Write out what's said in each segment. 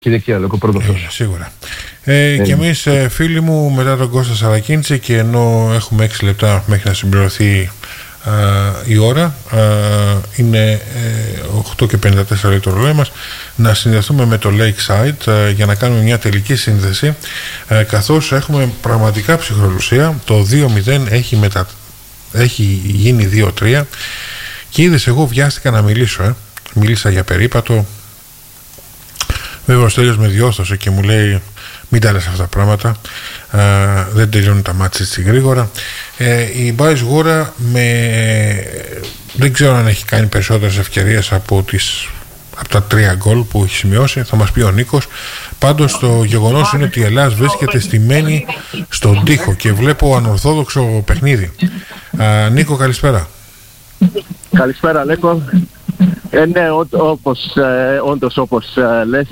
Κύριε Αλέκο, πρώτο σίγουρα. Και εμείς, φίλοι μου, μετά τον Κώστα Σαρακίνητση, και ενώ έχουμε 6 λεπτά μέχρι να συμπληρωθεί η ώρα, είναι 8 και 54 λέει το ρολόι μας, να συνδεθούμε με το Lakeside για να κάνουμε μια τελική σύνδεση, καθώς έχουμε πραγματικά ψυχρολουσία. Το 2-0 έχει γίνει 2-3 και είδες, εγώ βιάστηκα να μιλήσω, μίλησα για περίπατο. Βέβαια ο Στέλιος με διόρθωσε και μου λέει μην τα λες αυτά τα πράγματα, δεν τελειώνουν τα μάτια έτσι γρήγορα. Η Μπάις Γούρα δεν ξέρω αν έχει κάνει περισσότερες ευκαιρίες από τα 3 γκολ που έχει σημειώσει, θα μας πει ο Νίκος. Πάντως το γεγονός είναι ότι η Ελλάδα βρίσκεται στημένη στον τοίχο και βλέπω ανορθόδοξο παιχνίδι. Νίκο, καλησπέρα. Καλησπέρα, Λέκο. Ναι, όντως όπως λες,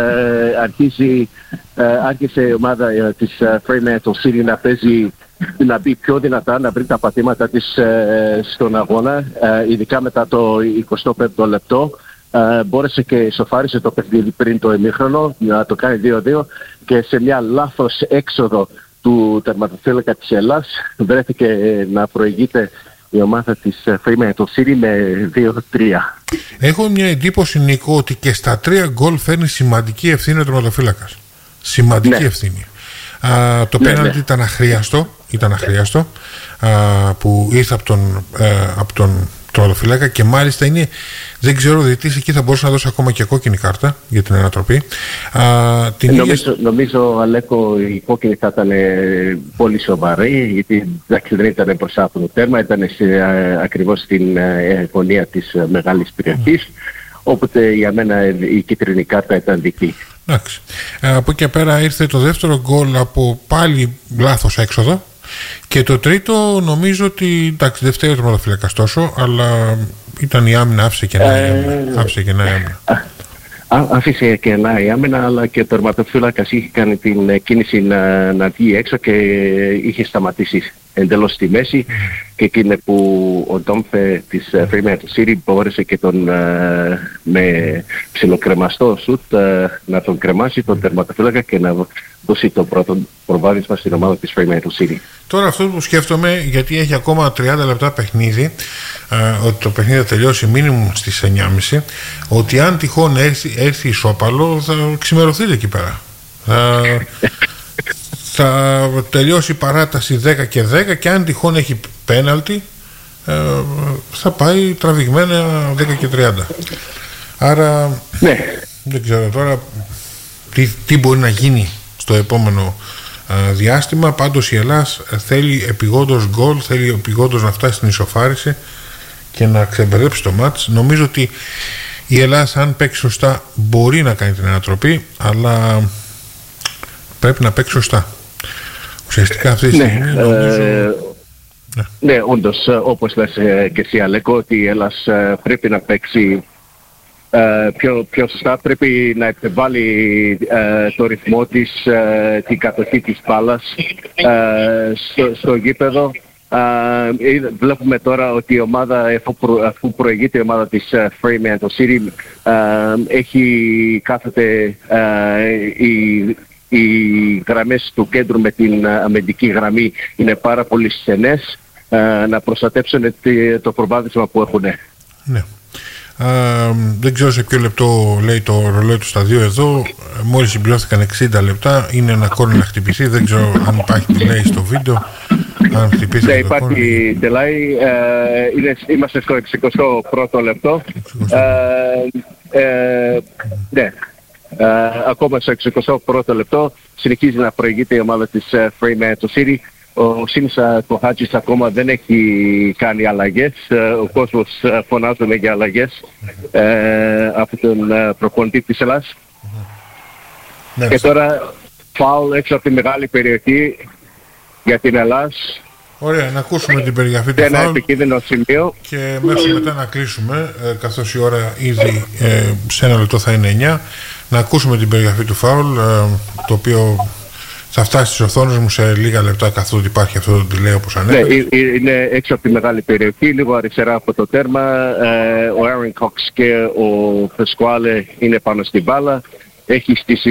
άρχισε η ομάδα της Fremantle City να μπει πιο δυνατά, να βρει τα πατήματα της στον αγώνα, ειδικά μετά το 25ο λεπτό. Μπόρεσε και ισοφάρισε το παιχνίδι πριν το ημίχρονο, να το κάνει 2-2, και σε μια λάθος έξοδο του τερματοφύλακα της Ελλάς βρέθηκε να προηγείται η ομάδα της Fremantle City με 2-3. Έχω μια εντύπωση, Νίκο, ότι και στα 3 γκολ φέρνει σημαντική ευθύνη ο τερματοφύλακας. Σημαντική ευθύνη. Το πέναλτι ήταν αχρίαστο, που ήρθε από τον τερματοφύλακα, και μάλιστα δεν ξέρω, ο διαιτητής εκεί θα μπορούσε να δώσει ακόμα και κόκκινη κάρτα για την ανατροπή. Νομίζω, Αλέκο, η κόκκινη θα ήταν πολύ σοβαρή, γιατί δεν ήταν μπροστά από το τέρμα, ήταν ακριβώς στην γωνία της μεγάλης περιοχής, οπότε για μένα η κίτρινη κάρτα ήταν δική. Εντάξει. Από εκεί πέρα ήρθε το δεύτερο γκολ από πάλι λάθος έξοδο, και το τρίτο νομίζω ότι, εντάξει, δεν φταίει ο τερματοφύλακας τόσο, αλλά ήταν η άμυνα, άφησε κενά η άμυνα. Άφησε κενά η άμυνα, αλλά και ο τερματοφύλακας είχε κάνει την κίνηση να βγει έξω και είχε σταματήσει εντελώς στη μέση, και εκείνη που ο Ντόμφε της Fremantle City μπόρεσε και με ψιλοκρεμαστό σουτ να τον κρεμάσει τον τερματοφύλακα και να δώσει το πρώτο προβάδισμα στην ομάδα της Fremantle City. Τώρα αυτό που σκέφτομαι, γιατί έχει ακόμα 30 λεπτά παιχνίδι, ότι το παιχνίδι θα τελειώσει μίνιμουμ στις 9.30, ότι αν τυχόν έρθει ισόπαλο θα ξημερωθείτε εκεί πέρα. Θα τελειώσει η παράταση 10 και 10, και αν τυχόν έχει πέναλτι θα πάει τραβηγμένα 10 και 30. Άρα δεν ξέρω τώρα τι μπορεί να γίνει στο επόμενο διάστημα. Πάντως η Ελλάς θέλει επειγόντως γκολ, θέλει επειγόντως να φτάσει στην ισοφάριση και να ξεμπερδέψει το μάτς. Νομίζω ότι η Ελλάς, αν παίξει σωστά, μπορεί να κάνει την ανατροπή, αλλά πρέπει να παίξει σωστά. Ουσιαστικά αυτή τη στιγμή ναι, όντως, όπως λες και εσύ, Αλέκο, ότι η Ελλάς πρέπει να παίξει πιο σωστά, πρέπει να επιβάλλει το ρυθμό της, την κατοχή της μπάλας στο γήπεδο. Βλέπουμε τώρα ότι η ομάδα, αφού προηγείται η ομάδα της Fremantle City, έχει κάθεται οι γραμμές του κέντρου με την αμυντική γραμμή είναι πάρα πολύ στενές, να προστατέψουν το προβάδισμα που έχουν. Ναι. Δεν ξέρω σε ποιο λεπτό λέει το ρολόι του στα 2 εδώ. Μόλις συμπληρώθηκαν 60 λεπτά. Είναι ένα κόρνο να χτυπηθεί. Δεν ξέρω αν υπάρχει delay στο βίντεο. Αν χτυπήσει. Δεν υπάρχει delay. Είμαστε στο 61ο λεπτό. Ναι. Ακόμα στο 61ο λεπτό συνεχίζει να προηγείται η ομάδα της Fremantle City. Ο Σίμσα Κοχάτζης ακόμα δεν έχει κάνει αλλαγές. Ο κόσμος φωνάζουν για αλλαγές από τον προπονητή της Ελλάς. Και τώρα φάουλ έξω από τη μεγάλη περιοχή για την Ελλάς. Ωραία, να ακούσουμε την περιγραφή του φάουλ. Ένα επικίνδυνο σημείο. Και μέχρι μετά να κλείσουμε, καθώς η ώρα ήδη σε ένα λεπτό θα είναι 9. Να ακούσουμε την περιγραφή του φάουλ, το οποίο θα φτάσει στις οθόνες μου σε λίγα λεπτά, καθότι υπάρχει αυτό το delay όπως ανέφερε. Ναι, είναι έξω από τη μεγάλη περιοχή, λίγο αριστερά από το τέρμα. Ο Aaron Cox και ο Pasquale είναι πάνω στην μπάλα. έχει στήσει